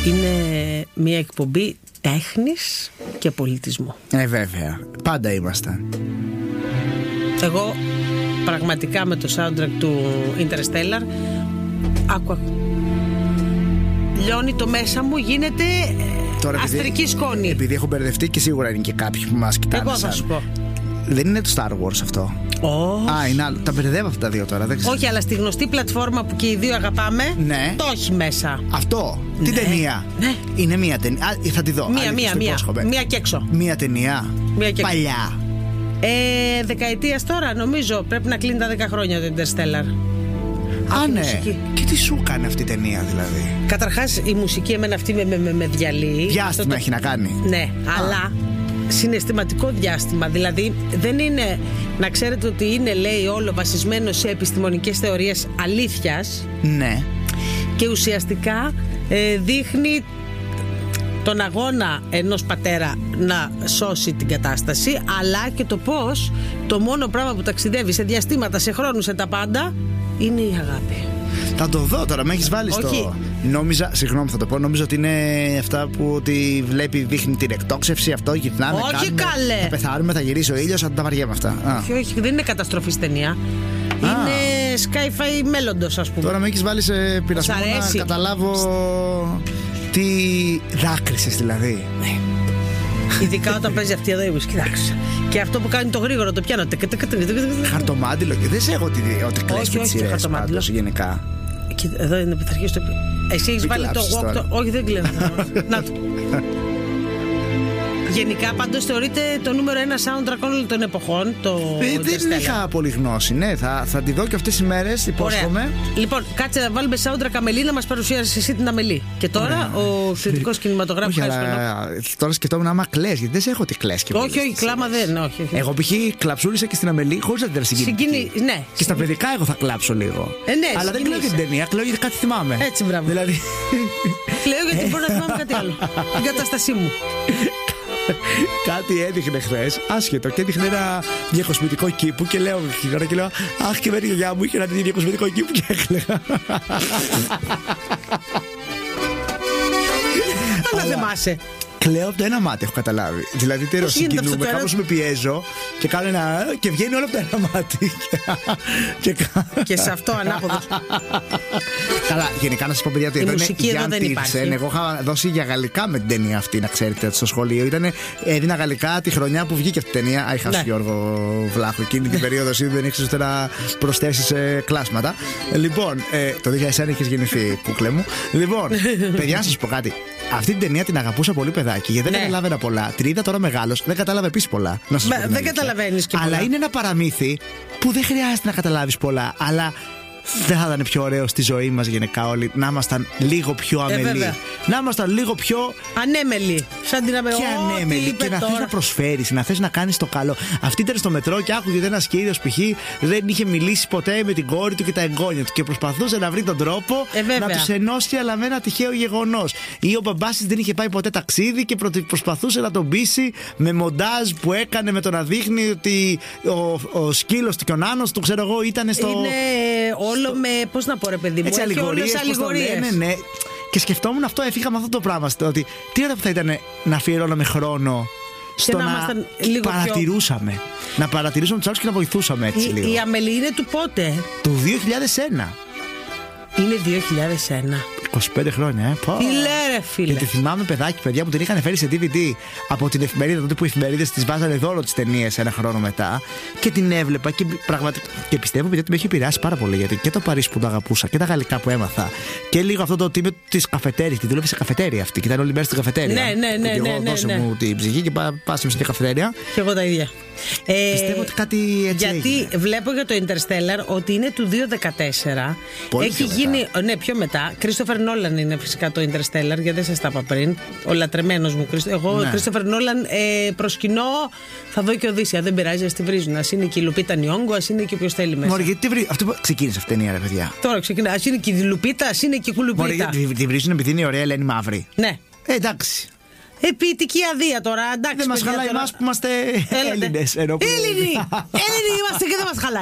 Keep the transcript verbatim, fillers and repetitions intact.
Είναι μια εκπομπή τέχνης και πολιτισμού. Ε, βέβαια. Πάντα ήμασταν. Εγώ πραγματικά με το soundtrack του Interstellar άκουα. Λιώνει το μέσα μου, γίνεται τώρα, αστρική επειδή, σκόνη. Επειδή έχω μπερδευτεί και σίγουρα είναι και κάποιοι που μας κοιτάνε. Εγώ θα σου πω. Δεν είναι το Star Wars αυτό? Όχι. Α, είναι άλλο. Τα μπερδεύω αυτά τα δύο τώρα. Δεν ξέρω. Όχι, αλλά στη γνωστή πλατφόρμα που και οι δύο αγαπάμε, ναι. Το έχει μέσα. Αυτό. Ναι. Την ταινία. Ναι. Είναι μία ταινία. Α, θα τη δω. Μία, Άλλη, μία, μία. Μία και έξω. Μία ταινία. Μία και παλιά. Ε, δεκαετίας τώρα, νομίζω. Πρέπει να κλείνει τα δέκα χρόνια το Interstellar. Α, ναι. Μουσική. Και τι σου κάνει αυτή η ταινία, δηλαδή? Καταρχάς, η μουσική εμένα αυτή με, με, με διαλύει. Διάστημα το... έχει να κάνει. Ναι, Α. αλλά συναισθηματικό διάστημα. Δηλαδή, δεν είναι. Να ξέρετε ότι είναι, λέει, όλο βασισμένο σε επιστημονικές θεωρίες αλήθειας. Ναι. Και ουσιαστικά ε, δείχνει τον αγώνα ενός πατέρα να σώσει την κατάσταση, αλλά και το πώς το μόνο πράγμα που ταξιδεύει σε διαστήματα, σε χρόνους, σε τα πάντα, είναι η αγάπη. Θα το δω τώρα, με έχεις βάλει στο. Νόμιζα, συγγνώμη θα το πω, νόμιζα ότι είναι αυτά που ότι βλέπει, δείχνει την εκτόξευση, αυτό γυρνάμε. Όχι, κάνουμε, καλέ! Θα πεθάνουμε, θα γυρίσει ο ήλιος, θα τα βαριέμαι αυτά. Όχι, όχι, δεν είναι καταστροφή ταινία. Α. Είναι sci-fi μέλλοντος, ας πούμε. Τώρα με έχεις βάλει σε πειρασμό να καταλάβω τι δάκρυσες, δηλαδή. Ναι. Ειδικά όταν παίζει αυτή εδώ η μουσική, κοιτάξτε. Και αυτό που κάνει το γρήγορο, το πιάνω. Χαρτομάτιλο. Δεν σε έχω ότι κλαις και τις σειρές πάντως γενικά. Εδώ είναι πειθαρχία στο. Εσύ έχεις βάλει το walk. Όχι, δεν κλαίω. Να το. Γενικά, πάντως θεωρείται το νούμερο ένα soundtrack όλων των εποχών. Το ε, δεν είχα πολύ γνώση, ναι. Θα, θα τη δω και αυτές τις μέρες, υπόσχομαι. Λοιπόν, κάτσε να βάλουμε soundtrack Αμελή να μας παρουσιάσεις εσύ την Αμελή. Και τώρα ωραία. Ο θετικός κινηματογράφος. Όχι, αλλά τώρα σκεφτόμουν άμα κλαις, γιατί δεν σε έχω ότι κλαις και όχι, όχι, κλάμα δεν. Όχι, όχι. Εγώ π.χ. κλαψούρισα και στην Αμελή χωρίς να την συγκινήσει. Ναι. Και στα παιδικά εγώ θα κλάψω λίγο. Ε, ναι, αλλά δεν κλαίω για την ταινία, κλαίω γιατί κάτι θυμάμαι. Έτσι, μπράβο. Δηλαδή... Κλαίω γιατί μπορώ να θυμάμαι κάτι άλλο. Την κατάστασή μου. Κάτι έδειχνε χθες, άσχετο, και έδειχνε ένα διακοσμητικό κήπου και λέω και λέω αχ, και με η γιαγιά μου είχε ένα διακοσμητικό κήπου και έκλαιγα. Αλλά θυμάσαι. Κλαίω από το ένα μάτι, έχω καταλάβει. Δηλαδή τέλος συγκινούμε, κάπως με πιέζω και κάνω ένα. Και βγαίνει όλο από το ένα μάτι. και, και σε αυτό ανάποδο. Καλά, γενικά να σας πω, παιδιά, ότι η εδώ μουσική είναι εδώ δεν υπάρχει. Εγώ είχα δώσει για γαλλικά με την ταινία αυτή, να ξέρετε, στο σχολείο. Ήτανε, έδινα γαλλικά τη χρονιά που βγήκε αυτή η ταινία. Αϊ, χάσου Γιώργο Βλάχο, εκείνη την περίοδο εσύ δεν ήξερες ούτε να προσθέσεις ε, κλάσματα. Λοιπόν, ε, το δύο χιλιάδες ένα είχες γεννηθεί, κούκλε μου. Λοιπόν, παιδιά, να σας πω κάτι. Αυτή την ταινία την αγαπούσα πολύ, παιδάκι, γιατί δεν ναι. καταλάβαινα πολλά. Την είδα τώρα μεγάλος, δεν κατάλαβα επίσης πολλά. Να σας Μπα, πω δεν καταλαβαίνεις και πολλά. Αλλά είναι ένα παραμύθι που δεν χρειάζεται να καταλάβεις πολλά. Αλλά δεν θα ήταν πιο ωραίο στη ζωή μας γενικά όλοι να ήμασταν λίγο πιο αμελοί. Ε, να ήμασταν λίγο πιο ανέμελοι. Σαν την αμελή. Και ανέμελοι. Και να θες να προσφέρεις, να θες να κάνεις το καλό. Αυτή ήταν στο μετρό και άκουγε ένας κύριος π.χ. δεν είχε μιλήσει ποτέ με την κόρη του και τα εγγόνια του. Και προσπαθούσε να βρει τον τρόπο ε, να τους ενώσει, αλλά με ένα τυχαίο γεγονός. Ή ο μπαμπάς της δεν είχε πάει ποτέ ταξίδι και προσπαθούσε να τον πείσει με μοντάζ που έκανε με το να δείχνει ότι ο, ο σκύλος του και ο νάνος του, ξέρω εγώ, ήταν στο. Είναι όλο με, πώς να πω ρε παιδί μου, έτσι, έχει όλες αλληγορίες. Ναι, ναι. Και σκεφτόμουν αυτό, έφυγα με αυτό το πράγμα. Ότι τι ωραία που θα ήταν να αφιερώναμε χρόνο στο να, να λίγο παρατηρούσαμε. Πιο... Να παρατηρούσαμε τους άλλους και να βοηθούσαμε έτσι η, λίγο. Η Αμελή είναι του πότε? Του δύο χιλιάδες ένα. Είναι δύο χιλιάδες ένα. είκοσι πέντε χρόνια, ε. Τι λέει, ρε φίλε. Γιατί θυμάμαι παιδάκι, παιδιά, που την είχαν φέρει σε ντι βι ντι από την εφημερίδα, τότε που οι εφημερίδες τις βάζανε δώρο τις ταινίες ένα χρόνο μετά. Και την έβλεπα και πραγματικά. Και πιστεύω, παιδιά, ότι με έχει επηρεάσει πάρα πολύ. Γιατί και το Παρίσι που το αγαπούσα και τα γαλλικά που έμαθα. Και λίγο αυτό το τίμιο τη καφετέρια. Τη δούλευε σε καφετέρια αυτή. Και ήταν όλη μέρα στην καφετέρια. Ναι, ναι, ναι. Και ναι, εγώ ναι, δώσε ναι. μου την ψυχή και πάσαμε στην καφετέρια. Και εγώ τα ίδια. Ε, πιστεύω ότι κάτι έτσι. Γιατί έγινε. Βλέπω για το Interstellar ότι είναι του δύο χιλιάδες δεκατέσσερα. Πολύ έχει γίνει. Ναι, πιο μετά. Christopher Nolan είναι φυσικά το Interstellar, γιατί δεν σας τα είπα πριν. Ο λατρεμένος μου. Εγώ, ναι. Christopher Nolan, ε, προσκυνώ. Θα δω και Οδύσσια. Δεν πειράζει, α τη βρίζουν. Α είναι και η Λουπίτα Νιόγκο, α είναι και όποιος θέλει μέσα. Μωρή, γιατί βρει... Αυτό ξεκίνησε αυτή η ταινία, ρε παιδιά. Τώρα ξεκινάει. Α είναι και η Λουπίτα, α είναι και η Κουλουπίτα. Μωρή, γιατί τη βρίζουν επειδή είναι ωραία, λένε μαύρη. Ναι. Ε, εντάξει. Ποιητική αδεία τώρα, εντάξει. Δεν μας χαλάει εμάς που είμαστε Έλληνες. Έλληνοι! Έλληνοι είμαστε και δεν μας χαλάει.